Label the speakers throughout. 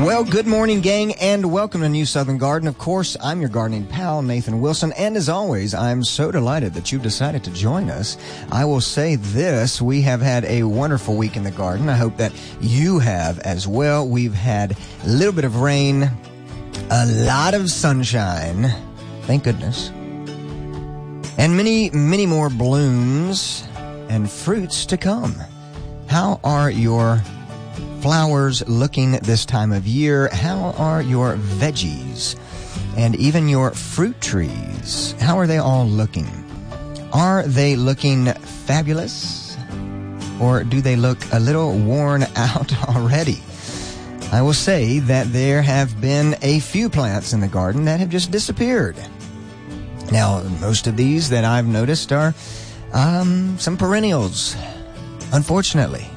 Speaker 1: Well, good morning, gang, and welcome to New Southern Garden. Of course, I'm your gardening pal, Nathan Wilson, and as always, I'm so delighted that you've decided to join us. I will say this, we have had a wonderful week in the garden. I hope that you have as well. We've had a little bit of rain, a lot of sunshine, thank goodness, and many, many more blooms and fruits to come. How are your flowers looking this time of year? How are your veggies and even your fruit trees? How are they all looking? Are they looking fabulous, or do they look a little worn out already? I will say that there have been a few plants in the garden that have just disappeared. Now, most of these that I've noticed are some perennials, unfortunately.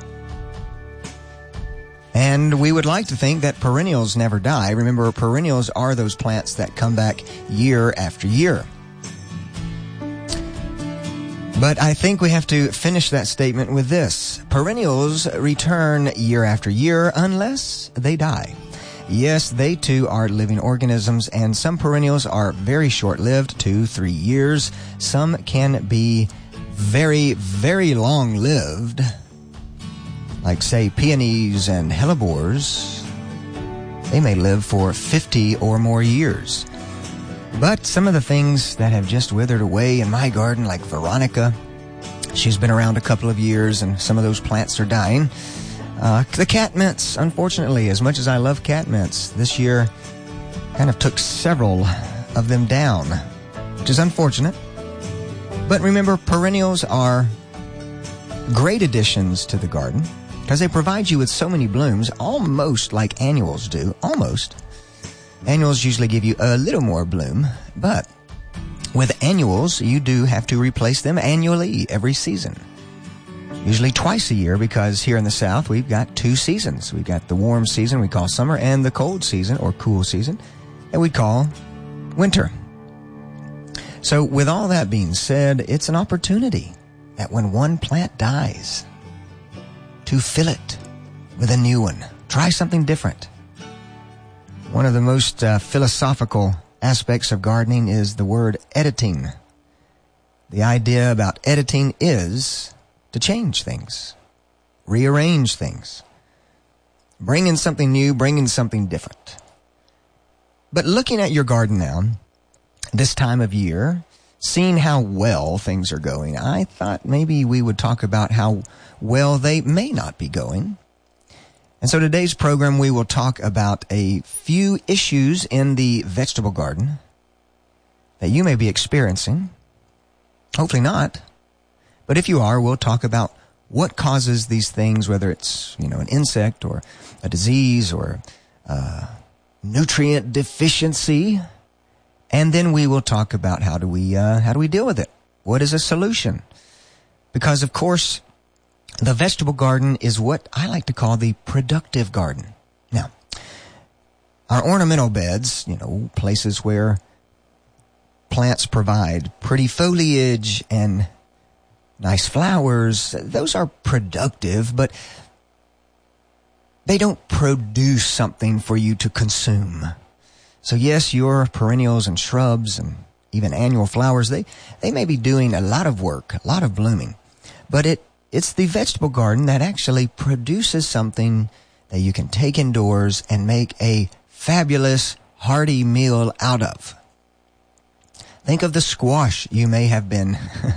Speaker 1: And we would like to think that perennials never die. Remember, perennials are those plants that come back year after year. But I think we have to finish that statement with this. Perennials return year after year unless they die. Yes, they too are living organisms, and some perennials are very short-lived, 2-3 years. Some can be very, very long-lived, like, say, peonies and hellebores. They may live for 50 or more years. But some of the things that have just withered away in my garden, like Veronica, she's been around a couple of years, and some of those plants are dying. The catmints, unfortunately, as much as I love catmints, this year kind of took several of them down, which is unfortunate. But remember, perennials are great additions to the garden, because they provide you with so many blooms, almost like annuals do, almost. Annuals usually give you a little more bloom, but with annuals, you do have to replace them annually every season. Usually twice a year, because here in the South, we've got 2 seasons. We've got the warm season we call summer, and the cold season, or cool season, that we call winter. So with all that being said, it's an opportunity that when one plant dies, to fill it with a new one. Try something different. One of the most philosophical aspects of gardening is the word editing. The idea about editing is to change things, rearrange things, bring in something new, bring in something different. But looking at your garden now, this time of year, seeing how well things are going, I thought maybe we would talk about how well they may not be going. And so today's program, we will talk about a few issues in the vegetable garden that you may be experiencing. Hopefully not. But if you are, we'll talk about what causes these things, whether it's, an insect or a disease or nutrient deficiency. And then we will talk about how do we deal with it? What is a solution? Because, of course, the vegetable garden is what I like to call the productive garden. Now, our ornamental beds, places where plants provide pretty foliage and nice flowers, those are productive, but they don't produce something for you to consume. So yes, your perennials and shrubs and even annual flowers, they may be doing a lot of work, a lot of blooming, but it's the vegetable garden that actually produces something that you can take indoors and make a fabulous, hearty meal out of. Think of the squash you may have been...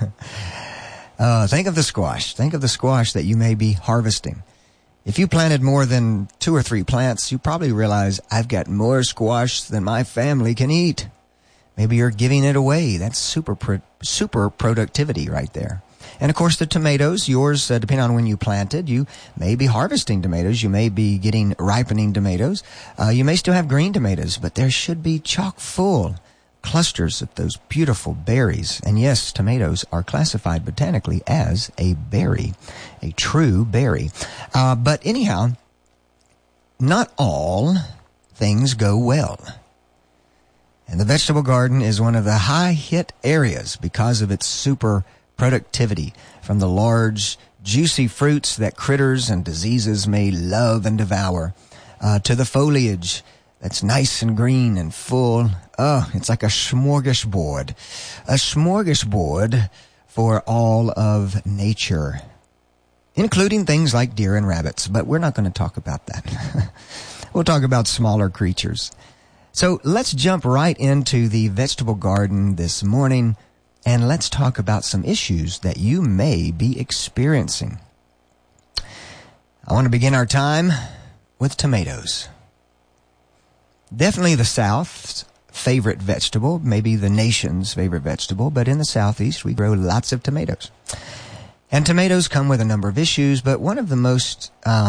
Speaker 1: Think of the squash. Think of the squash that you may be harvesting. If you planted more than 2 or 3 plants, you probably realize I've got more squash than my family can eat. Maybe you're giving it away. That's super productivity right there. And of course the tomatoes, yours, depending on when you planted, you may be harvesting tomatoes. You may be getting ripening tomatoes. You may still have green tomatoes, but there should be chock full clusters of those beautiful berries. And yes, tomatoes are classified botanically as a berry, a true berry. But anyhow, not all things go well. And the vegetable garden is one of the high-hit areas because of its super productivity from the large, juicy fruits that critters and diseases may love and devour. to the foliage that's nice and green and full. Oh, it's like a smorgasbord for all of nature, including things like deer and rabbits. But we're not going to talk about that. We'll talk about smaller creatures. So let's jump right into the vegetable garden this morning, and let's talk about some issues that you may be experiencing. I want to begin our time with tomatoes. Definitely the South's favorite vegetable, maybe the nation's favorite vegetable, but in the Southeast we grow lots of tomatoes. And tomatoes come with a number of issues, but one of the most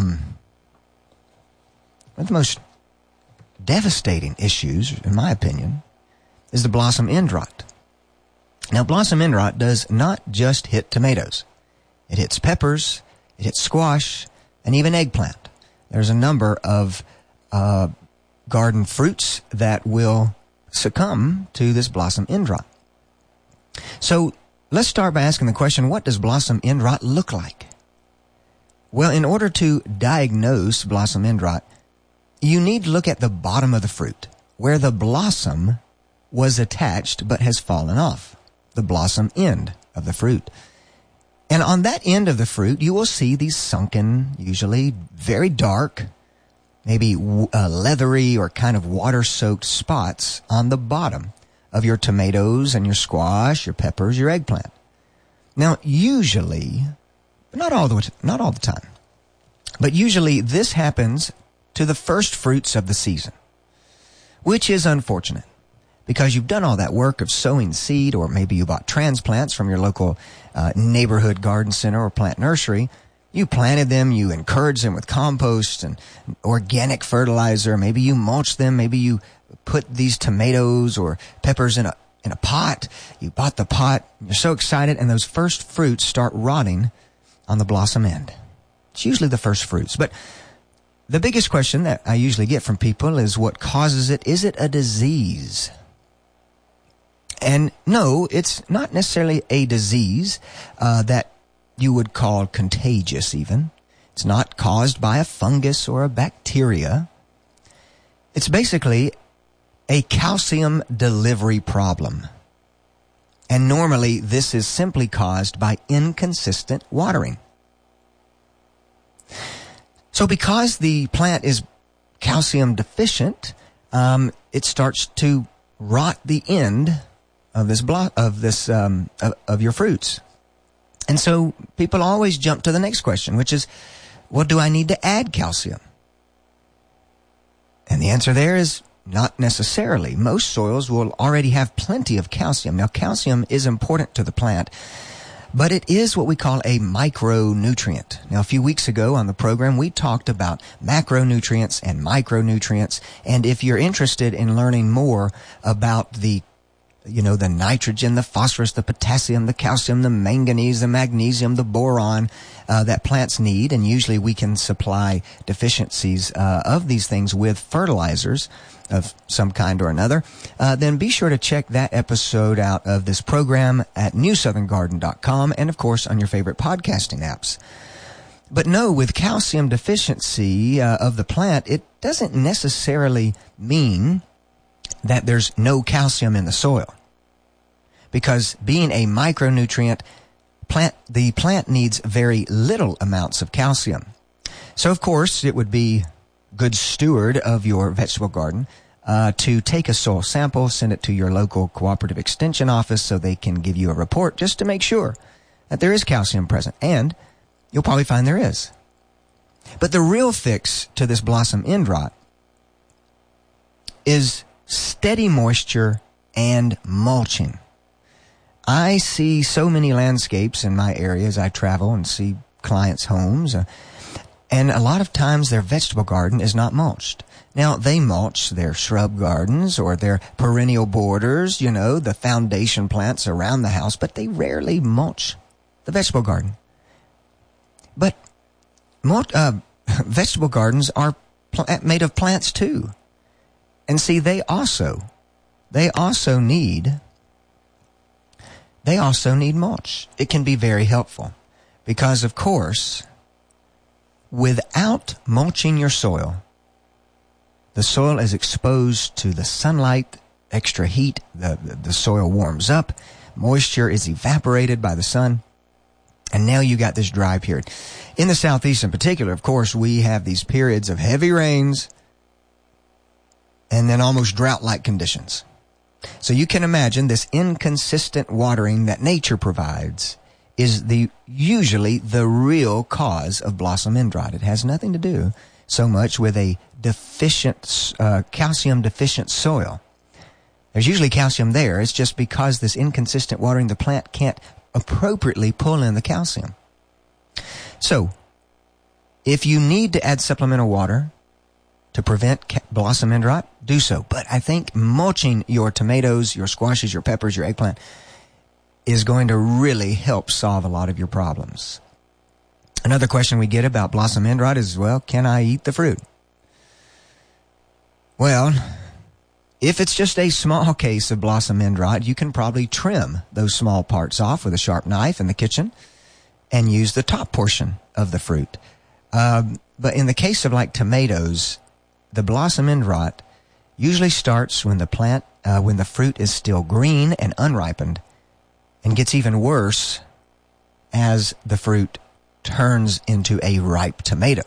Speaker 1: devastating issues, in my opinion, is the blossom end rot. Now, blossom end rot does not just hit tomatoes. It hits peppers, it hits squash, and even eggplant. There's a number of garden fruits that will succumb to this blossom end rot. So let's start by asking the question, what does blossom end rot look like? Well, in order to diagnose blossom end rot, you need to look at the bottom of the fruit, where the blossom was attached but has fallen off, the blossom end of the fruit. And on that end of the fruit, you will see these sunken, usually very dark, maybe leathery or kind of water-soaked spots on the bottom of your tomatoes and your squash, your peppers, your eggplant. Now, usually, not all the time, but usually this happens to the first fruits of the season, which is unfortunate because you've done all that work of sowing seed, or maybe you bought transplants from your local neighborhood garden center or plant nursery. You planted them, you encouraged them with compost and organic fertilizer. Maybe you mulched them. Maybe you put these tomatoes or peppers in a pot. You bought the pot. You're so excited, and those first fruits start rotting on the blossom end. It's usually the first fruits. But the biggest question that I usually get from people is what causes it? Is it a disease? And no, it's not necessarily a disease that you would call contagious even. It's not caused by a fungus or a bacteria. It's basically a calcium delivery problem. And normally this is simply caused by inconsistent watering. So because the plant is calcium deficient, it starts to rot the end of of your fruits. And so people always jump to the next question, which is, well, do I need to add calcium? And the answer there is not necessarily. Most soils will already have plenty of calcium. Now, calcium is important to the plant, but it is what we call a micronutrient. Now, a few weeks ago on the program, we talked about macronutrients and micronutrients. And if you're interested in learning more about the nitrogen, the phosphorus, the potassium, the calcium, the manganese, the magnesium, the boron that plants need, and usually we can supply deficiencies of these things with fertilizers of some kind or another, then be sure to check that episode out of this program at newsoutherngarden.com and, of course, on your favorite podcasting apps. But no, with calcium deficiency of the plant, it doesn't necessarily mean that there's no calcium in the soil. Because being a micronutrient, the plant needs very little amounts of calcium. So, of course, it would be good steward of your vegetable garden to take a soil sample, send it to your local cooperative extension office so they can give you a report just to make sure that there is calcium present. And you'll probably find there is. But the real fix to this blossom end rot is steady moisture and mulching. I see so many landscapes in my area as I travel and see clients' homes, and a lot of times their vegetable garden is not mulched. Now, they mulch their shrub gardens or their perennial borders, the foundation plants around the house, but they rarely mulch the vegetable garden. But vegetable gardens are made of plants too. And see, they also need mulch. It can be very helpful because, of course, without mulching your soil, The soil is exposed to the sunlight, extra heat, the soil warms up, moisture is evaporated by the sun, and now you got this dry period. In the Southeast in particular, of course, we have these periods of heavy rains and then almost drought-like conditions. So you can imagine this inconsistent watering that nature provides is usually the real cause of blossom end rot. It has nothing to do so much with a calcium deficient soil. There's usually calcium there. It's just because this inconsistent watering, the plant can't appropriately pull in the calcium. So, if you need to add supplemental water to prevent blossom end rot, do so. But I think mulching your tomatoes, your squashes, your peppers, your eggplant is going to really help solve a lot of your problems. Another question we get about blossom end rot is, well, can I eat the fruit? Well, if it's just a small case of blossom end rot, you can probably trim those small parts off with a sharp knife in the kitchen and use the top portion of the fruit. But in the case of like tomatoes, the blossom end rot usually starts when the fruit is still green and unripened, and gets even worse as the fruit turns into a ripe tomato.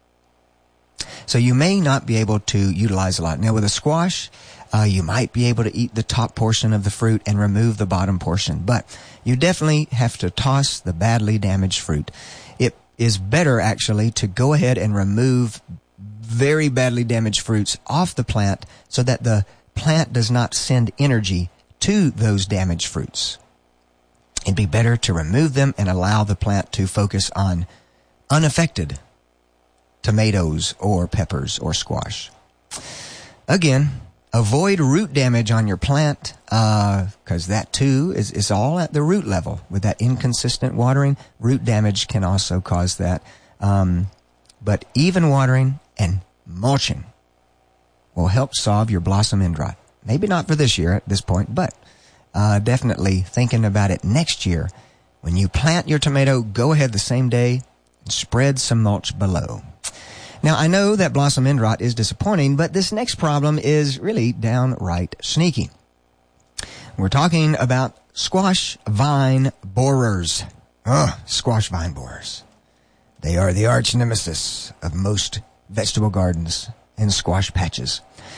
Speaker 1: So you may not be able to utilize a lot. Now with a squash, you might be able to eat the top portion of the fruit and remove the bottom portion, but you definitely have to toss the badly damaged fruit. It is better actually to go ahead and remove very badly damaged fruits off the plant so that the plant does not send energy to those damaged fruits. It'd be better to remove them and allow the plant to focus on unaffected tomatoes or peppers or squash. Again, avoid root damage on your plant, because that too is all at the root level. With that inconsistent watering, root damage can also cause that. But even watering and mulching will help solve your blossom end rot. Maybe not for this year at this point, but definitely thinking about it next year. When you plant your tomato, go ahead the same day and spread some mulch below. Now, I know that blossom end rot is disappointing, but this next problem is really downright sneaky. We're talking about squash vine borers. Squash vine borers. They are the arch nemesis of most vegetable gardens and squash patches.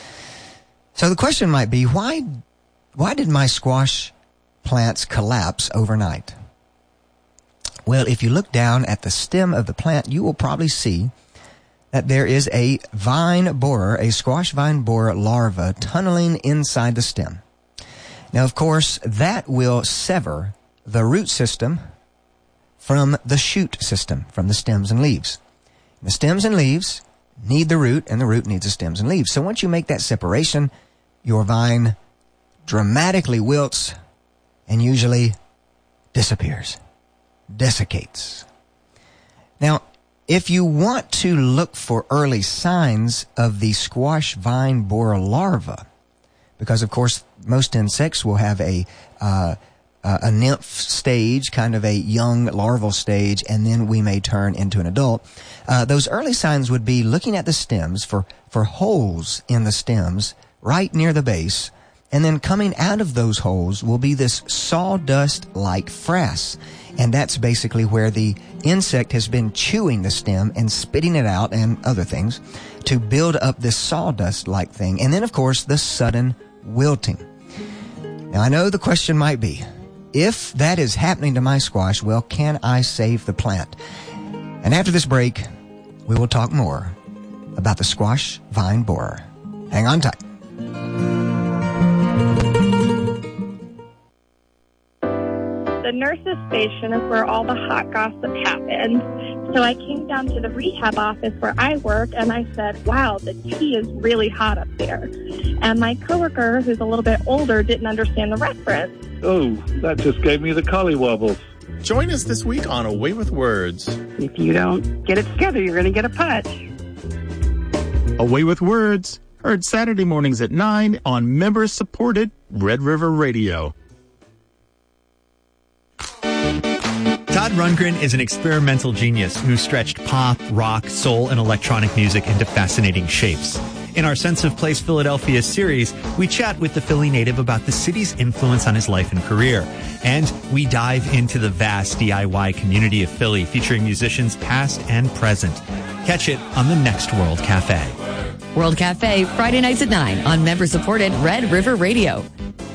Speaker 1: So the question might be, why did my squash plants collapse overnight? Well, if you look down at the stem of the plant, you will probably see that there is a vine borer, a squash vine borer larva tunneling inside the stem. Now, of course, that will sever the root system from the shoot system, from the stems and leaves. The stems and leaves need the root, and the root needs the stems and leaves. So once you make that separation, your vine dramatically wilts and usually disappears, desiccates. Now, if you want to look for early signs of the squash vine borer larva, because of course most insects will have a nymph stage, kind of a young larval stage, and then we may turn into an adult. Those early signs would be looking at the stems for holes in the stems right near the base, and then coming out of those holes will be this sawdust-like frass. And that's basically where the insect has been chewing the stem and spitting it out and other things to build up this sawdust-like thing. And then, of course, the sudden wilting. Now, I know the question might be, if that is happening to my squash, well, can I save the plant? And after this break, we will talk more about the squash vine borer. Hang on tight.
Speaker 2: The nurse's station is where all the hot gossip happens. So I came down to the rehab office where I work, and I said, wow, the tea is really hot up there. And my coworker, who's a little bit older, didn't understand the reference.
Speaker 3: Oh, that just gave me the collywobbles.
Speaker 4: Join us this week on Away with Words.
Speaker 5: If you don't get it together, you're going to get a putsch.
Speaker 4: Away with Words, heard Saturday mornings at 9 on member-supported Red River Radio.
Speaker 6: Todd Rundgren is an experimental genius who stretched pop, rock, soul, and electronic music into fascinating shapes. In our Sense of Place Philadelphia series, we chat with the Philly native about the city's influence on his life and career. And we dive into the vast DIY community of Philly, featuring musicians past and present. Catch it on the next World Cafe.
Speaker 7: World Cafe, Friday nights at 9 on member-supported Red River Radio.